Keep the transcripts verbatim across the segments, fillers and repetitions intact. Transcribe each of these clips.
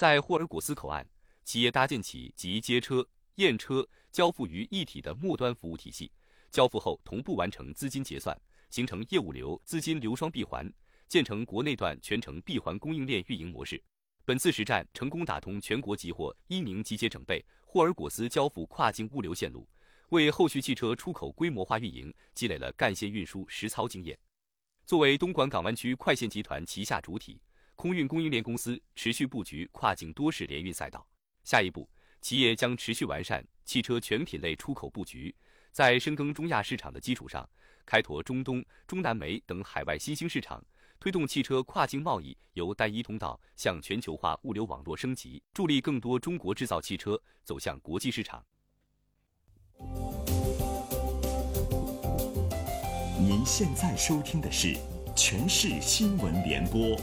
在霍尔果斯口岸，企业搭建起集接车、验车、交付于一体的末端服务体系，交付后同步完成资金结算，形成业务流、资金流双闭环，建成国内段全程闭环供应链运营模式。本次实战成功打通全国集货、伊宁集结整备、霍尔果斯交付跨境物流线路，为后续汽车出口规模化运营积累了干线运输实操经验。作为东莞港湾区快线集团旗下主体，空运供应链公司持续布局跨境多式联运赛道。下一步，企业将持续完善汽车全品类出口布局，在深耕中亚市场的基础上，开拓中东、中南美等海外新兴市场，推动汽车跨境贸易由单一通道向全球化物流网络升级，助力更多中国制造汽车走向国际市场。 您现在收听的是全市新闻联播。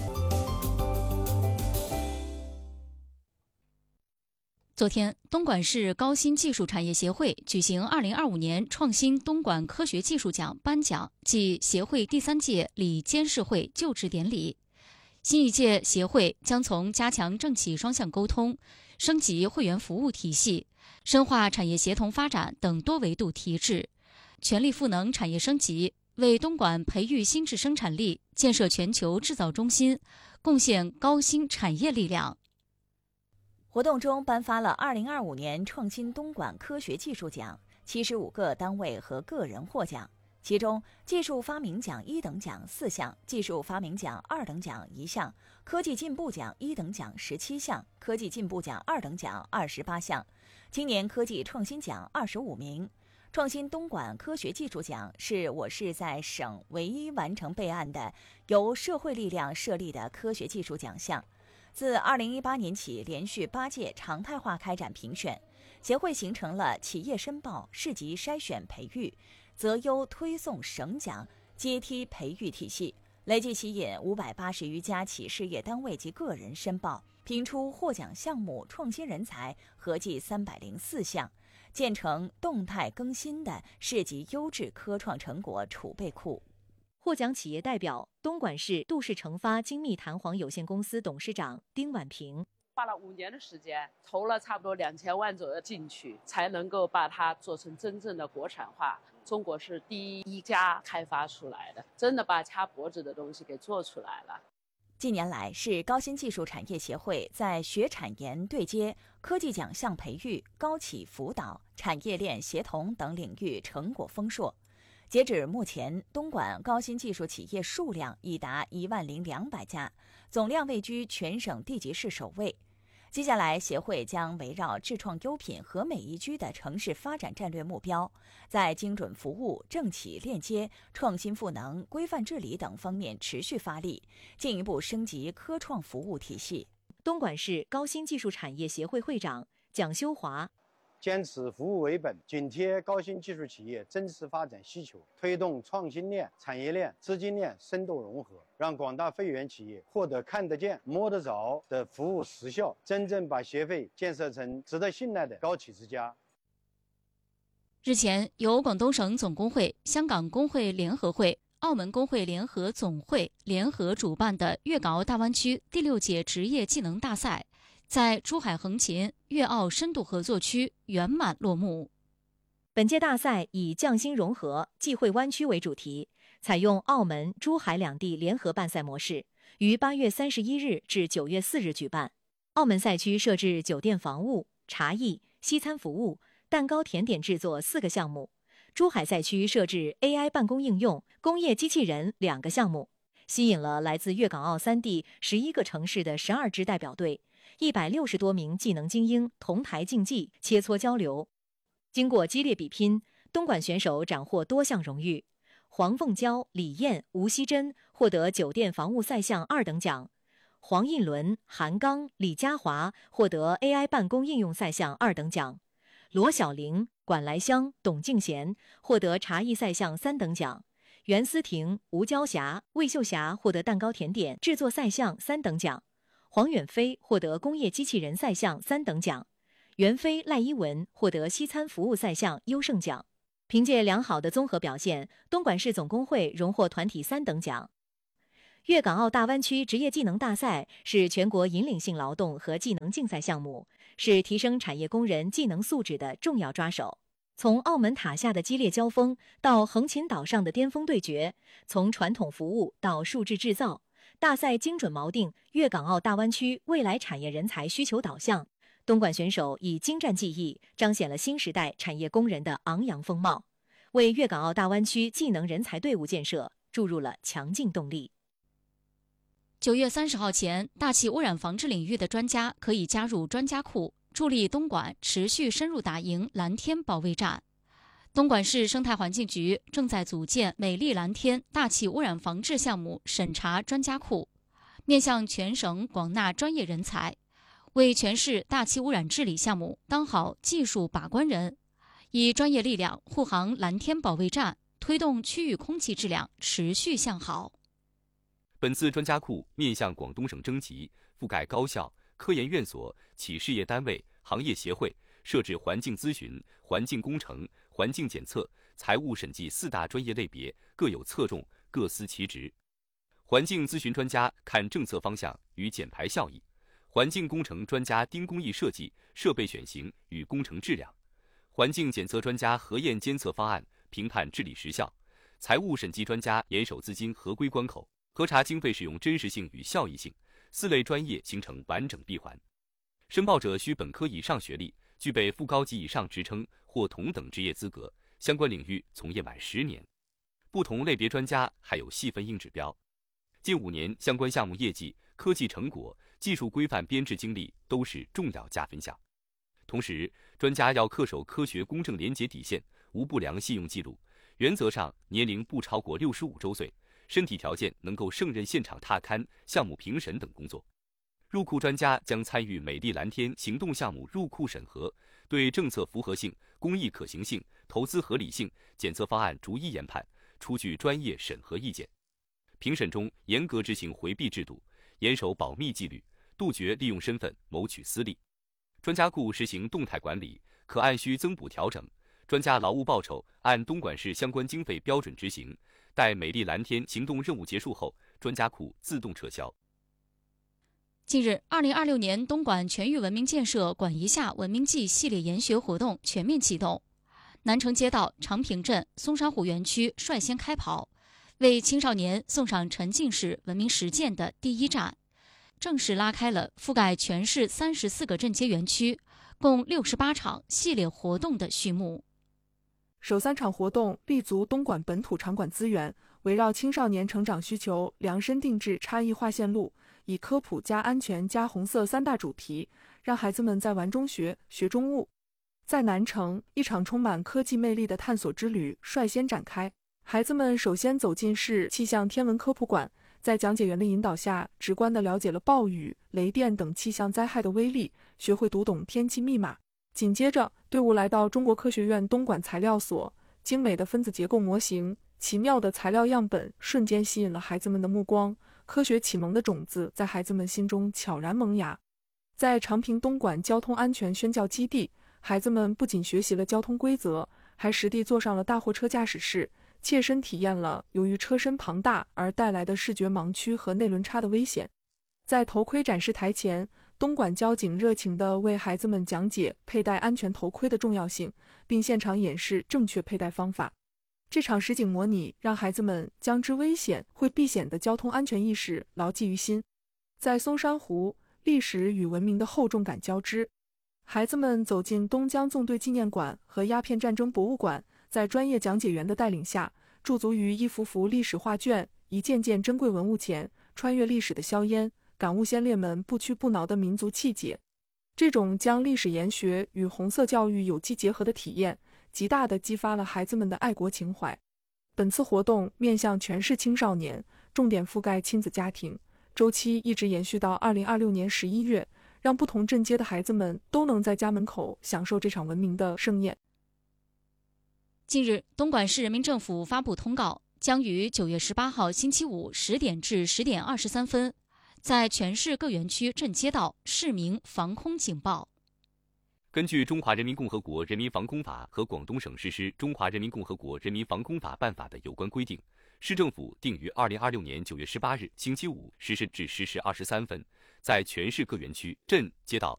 昨天，东莞市高新技术产业协会举行二零二五年创新东莞科学技术奖颁奖暨协会第三届理监事会就职典礼。新一届协会将从加强政企双向沟通、升级会员服务体系、深化产业协同发展等多维度提质，全力赋能产业升级，为东莞培育新质生产力、建设全球制造中心贡献高新产业力量。 活动中颁发了二零二五年创新东莞科学技术奖，七十五个单位和个人获奖，其中技术发明奖一等奖四项，技术发明奖二等奖一项，科技进步奖一等奖十七项，科技进步奖二等奖二十八项，青年科技创新奖二十五名。创新东莞科学技术奖是我市在省唯一完成备案的由社会力量设立的科学技术奖项。自二零一八年起，连续八届常态化开展评选，协会形成了企业申报、市级筛选培育、择优推送省奖阶梯培育体系，累计吸引五百八十余家企事业单位及个人申报，评出获奖项目、创新人才合计三百零四项，建成动态更新的市级优质科创成果储备库。 获奖企业代表东莞市杜氏成发精密弹簧有限公司董事长丁婉平， 花了五年的时间，投了差不多两千万左右进去，才能够把它做成真正的国产化。中国是第一家开发出来的，真的把掐脖子的东西给做出来了。 近年来，市高新技术产业协会在学产研对接、科技奖项培育、高企辅导、产业链协同等领域成果丰硕。截止目前，东莞高新技术企业数量已达一万零两百家，总量位居全省地级市首位。接下来，协会将围绕智创优品和美宜居的城市发展战略目标，在精准服务、政企链接、创新赋能、规范治理等方面持续发力，进一步升级科创服务体系。 东莞市高新技术产业协会会长蒋修华， 坚持服务为本，紧贴高新技术企业真实发展需求，推动创新链、产业链、资金链深度融合，让广大会员企业获得看得见、摸得着的服务实效，真正把协会建设成值得信赖的高企之家。 日前，由广东省总工会、香港工会联合会、澳门工会联合总会联合主办的粤港澳大湾区第六届职业技能大赛在珠海横琴粤澳深度合作区圆满落幕。 本届大赛以匠心融合、际会湾区为主题，采用澳门、珠海两地联合办赛模式，于八月三十一日至九月四日举办。澳门赛区设置酒店房务、茶艺、西餐服务、蛋糕甜点制作四个项目；珠海赛区设置 A I 办公应用、工业机器人两个项目，吸引了来自粤港澳三地十一个城市的十二支代表队。一百六十多名技能精英同台竞技、切磋交流。经过激烈比拼，东莞选手斩获多项荣誉。黄凤娇、李艳、吴希珍获得酒店房务赛项二等奖；黄印伦、韩刚、李佳华获得 A I 办公应用赛项二等奖；罗小玲、管来香、董敬贤获得茶艺赛项三等奖；袁思婷、吴娇霞、魏秀霞获得蛋糕甜点制作赛项三等奖。黄远飞获得工业机器人赛项三等奖，袁飞、赖一文获得西餐服务赛项优胜奖。凭借良好的综合表现，东莞市总工会荣获团体三等奖。 粤港澳大湾区职业技能大赛是全国引领性劳动和技能竞赛项目，是提升产业工人技能素质的重要抓手。从澳门塔下的激烈交锋到横琴岛上的巅峰对决，从传统服务到数字制造，大赛精准锚定粤港澳大湾区未来产业人才需求导向。东莞选手以精湛技艺彰显了新时代产业工人的昂扬风貌，为粤港澳大湾区技能人才队伍建设注入了强劲动力。 九月三十号前，大气污染防治领域的专家可以加入专家库，助力东莞持续深入打赢蓝天保卫战。东莞市生态环境局正在组建美丽蓝天大气污染防治项目审查专家库，面向全省广纳专业人才，为全市大气污染治理项目当好技术把关人，以专业力量护航蓝天保卫战，推动区域空气质量持续向好。 本次专家库面向广东省征集，覆盖高校、科研院所、企事业单位、行业协会，设置环境咨询、环境工程、环境检测、财务审计四大专业类别，各有侧重，各司其职。环境咨询专家看政策方向与减排效益，环境工程专家盯工艺设计、设备选型与工程质量，环境检测专家核验监测方案，评判治理时效，财务审计专家严守资金合规关口，核查经费使用真实性与效益性，四类专业形成完整闭环。申报者需本科以上学历，具备副高级以上职称或同等职业资格，相关领域从业满十年。不同类别专家还有细分硬指标。近五年相关项目业绩、科技成果、技术规范编制经历都是重要加分项。同时，专家要恪守科学公正廉洁底线，无不良信用记录，原则上年龄不超过六十五周岁，身体条件能够胜任现场踏勘、项目评审等工作。入库专家将参与美丽蓝天行动项目入库审核，对政策符合性、工艺可行性、投资合理性、检测方案逐一研判，出具专业审核意见。评审中严格执行回避制度，严守保密纪律，杜绝利用身份谋取私利。专家库实行动态管理，可按需增补调整。专家劳务报酬按东莞市相关经费标准执行。待美丽蓝天行动任务结束后，专家库自动撤销。 近日，二零二六年东莞全域文明建设管一下文明季系列研学活动全面启动，南城街道、长坪镇、松山湖园区率先开跑，为青少年送上沉浸式文明实践的第一站，正式拉开了覆盖全市三十四个镇街园区，共六十八场系列活动的序幕。 首三场活动立足东莞本土场馆资源，围绕青少年成长需求量身定制差异化线路，以科普加安全加红色三大主题，让孩子们在玩中学，学中悟。在南城，一场充满科技魅力的探索之旅率先展开。孩子们首先走进市气象天文科普馆，在讲解员的引导下，直观地了解了暴雨、雷电等气象灾害的威力，学会读懂天气密码。紧接着，队伍来到中国科学院东莞材料所，精美的分子结构模型、奇妙的材料样本瞬间吸引了孩子们的目光，科学启蒙的种子在孩子们心中悄然萌芽。在长坪东莞交通安全宣教基地，孩子们不仅学习了交通规则，还实地坐上了大货车驾驶室，切身体验了由于车身庞大而带来的视觉盲区和内轮差的危险。在头盔展示台前，东莞交警热情地为孩子们讲解佩戴安全头盔的重要性，并现场演示正确佩戴方法。这场实景模拟让孩子们将知危险会避险的交通安全意识牢记于心。在松山湖，历史与文明的厚重感交织，孩子们走进东江纵队纪念馆和鸦片战争博物馆，在专业讲解员的带领下，驻足于一幅幅历史画卷、一件件珍贵文物前，穿越历史的硝烟，感悟先烈们不屈不挠的民族气节。这种将历史研学与红色教育有机结合的体验，极大地激发了孩子们的爱国情怀。本次活动面向全市青少年，重点覆盖亲子家庭，周期一直延续到二零二六年十一月，让不同镇街的孩子们都能在家门口享受这场文明的盛宴。 近日，东莞市人民政府发布通告，将于九月十八号星期五十点至十点二十三分，在全市各园区镇街道市民防空警报。 根据《中华人民共和国人民防空法》和广东省实施《中华人民共和国人民防空法办法》的有关规定， 市政府定于二零二六年九月十八日星期五实施至十时二十三分，在全市各园区、镇、街道